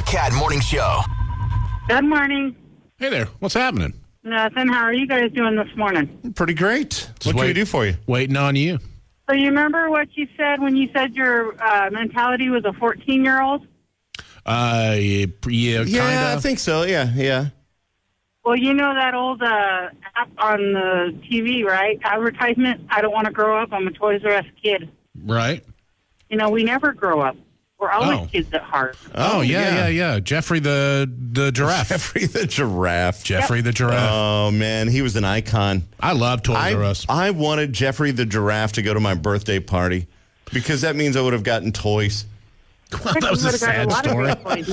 Cat Morning Show. Good morning. Hey there. What's happening? Nothing. How are you guys doing this morning? Pretty great. What can we do for you? Waiting on you. So you remember what you said when you said your mentality was a 14-year-old? Yeah, kind of. Yeah, I think so. Yeah. Well, you know that old app on the TV, right? Advertisement, I don't want to grow up. I'm a Toys R Us kid. Right. You know, we never grow up. We're always Oh. kids at heart. Oh, yeah. Jeffrey the giraffe. Jeffrey the giraffe. Jeffrey the giraffe. Oh, man. He was an icon. I love Toys R Us. I wanted Jeffrey the giraffe to go to my birthday party because that means I would have gotten toys. Well, that was a sad story.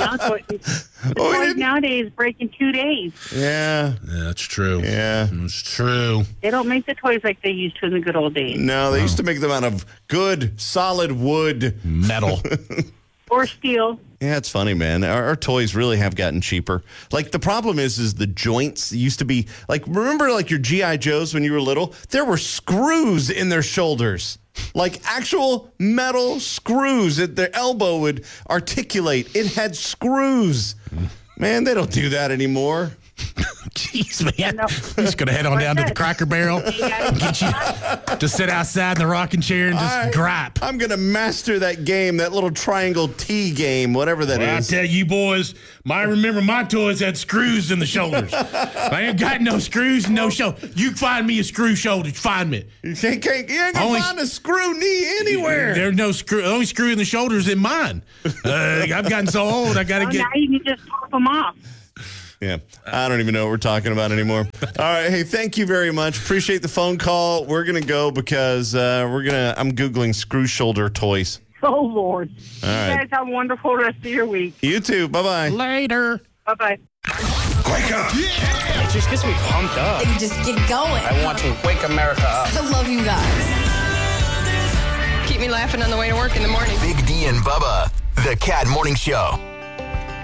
Toys nowadays break in 2 days. Yeah. That's true. Yeah. It's true. They don't make the toys like they used to in the good old days. No, they used to make them out of good, solid wood. Metal. Or steel. Yeah, it's funny, man. Our toys really have gotten cheaper. Like, the problem is the joints used to be, like, remember, like, your G.I. Joes when you were little? There were screws in their shoulders. Like, actual metal screws that their elbow would articulate. It had screws. Man, they don't do that anymore. Jeez, man. You're just going to head on down to the Cracker Barrel and get you to sit outside in the rocking chair and just gripe. I'm going to master that game, that little triangle T game, whatever that is. I tell you, boys, I remember my toys had screws in the shoulders. I ain't got no screws and no shoulder. You find me a screw shoulder, find me. You ain't going to find a screw knee anywhere. There's no screw. The only screw in the shoulder is in mine. I've gotten so old, I got to get. Now you can just pop them off. Yeah, I don't even know what we're talking about anymore. All right, hey, thank you very much. Appreciate the phone call. We're gonna go because I'm Googling screw shoulder toys. Oh, Lord. All right. You guys have a wonderful rest of your week. You too. Bye-bye. Later. Bye-bye. Wake up! It just gets me pumped up. And just get going. I want to wake America up. I love you guys. Keep me laughing on the way to work in the morning. Big D and Bubba, the Cat Morning Show.